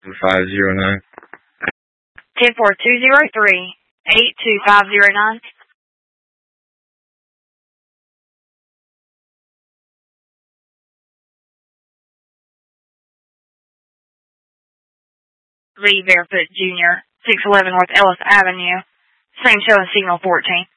509. 10-4-203-82509. Lee Barefoot Jr., 611 North Ellis Avenue. Same show as Signal 14.